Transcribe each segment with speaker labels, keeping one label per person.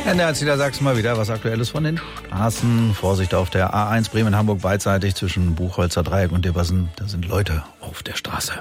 Speaker 1: NDR Niedersachsen mal wieder was Aktuelles von den Straßen. Vorsicht auf der A1 Bremen-Hamburg beidseitig zwischen Buchholzer Dreieck und Dippersen. Da sind Leute auf der Straße.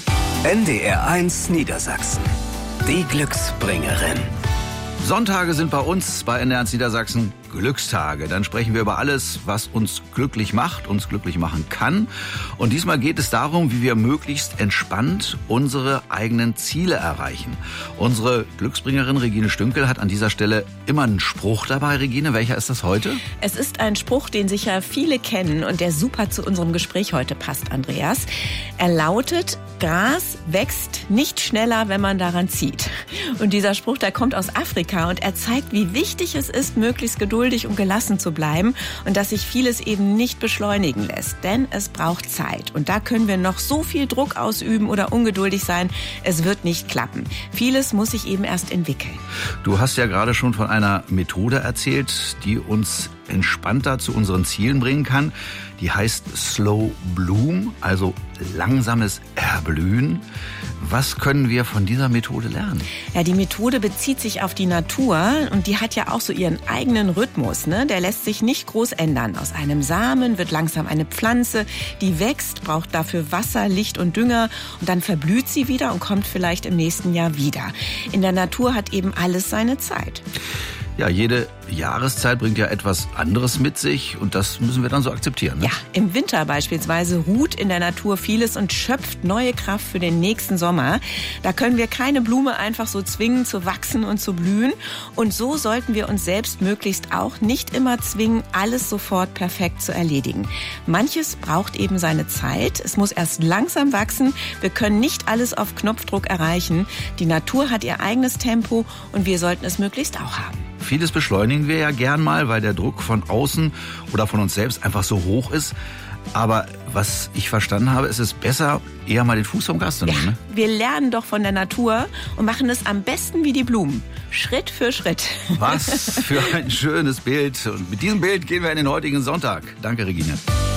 Speaker 2: NDR 1 Niedersachsen. Die Glücksbringerin.
Speaker 1: Sonntage sind bei uns bei NDR Niedersachsen Glückstage. Dann sprechen wir über alles, was uns glücklich macht, uns glücklich machen kann. Und diesmal geht es darum, wie wir möglichst entspannt unsere eigenen Ziele erreichen. Unsere Glücksbringerin Regine Stünkel hat an dieser Stelle immer einen Spruch dabei. Regine, welcher ist das heute?
Speaker 3: Es ist ein Spruch, den sicher viele kennen und der super zu unserem Gespräch heute passt, Andreas. Er lautet: Gras wächst nicht schneller, wenn man daran zieht. Und dieser Spruch, der kommt aus Afrika und er zeigt, wie wichtig es ist, möglichst geduldig und gelassen zu bleiben und dass sich vieles eben nicht beschleunigen lässt. Denn es braucht Zeit. Und da können wir noch so viel Druck ausüben oder ungeduldig sein. Es wird nicht klappen. Vieles muss sich eben erst entwickeln.
Speaker 1: Du hast ja gerade schon von einer Methode erzählt, die uns entspannter zu unseren Zielen bringen kann. Die heißt Slow Bloom, also langsames Erblühen. Was können wir von dieser Methode lernen?
Speaker 3: Ja, die Methode bezieht sich auf die Natur und die hat ja auch so ihren eigenen Rhythmus, ne? Der lässt sich nicht groß ändern. Aus einem Samen wird langsam eine Pflanze, die wächst, braucht dafür Wasser, Licht und Dünger und dann verblüht sie wieder und kommt vielleicht im nächsten Jahr wieder. In der Natur hat eben alles seine Zeit.
Speaker 1: Ja, jede Jahreszeit bringt ja etwas anderes mit sich und das müssen wir dann so akzeptieren, ne?
Speaker 3: Ja, im Winter beispielsweise ruht in der Natur vieles und schöpft neue Kraft für den nächsten Sommer. Da können wir keine Blume einfach so zwingen zu wachsen und zu blühen. Und so sollten wir uns selbst möglichst auch nicht immer zwingen, alles sofort perfekt zu erledigen. Manches braucht eben seine Zeit. Es muss erst langsam wachsen. Wir können nicht alles auf Knopfdruck erreichen. Die Natur hat ihr eigenes Tempo und wir sollten es möglichst auch haben.
Speaker 1: Vieles beschleunigen wir ja gern mal, weil der Druck von außen oder von uns selbst einfach so hoch ist. Aber was ich verstanden habe, ist es besser, eher mal den Fuß vom Gas zu nehmen.
Speaker 3: Ja,
Speaker 1: Ne?
Speaker 3: wir lernen doch von der Natur und machen es am besten wie die Blumen. Schritt für Schritt.
Speaker 1: Was für ein schönes Bild. Und mit diesem Bild gehen wir in den heutigen Sonntag. Danke, Regine.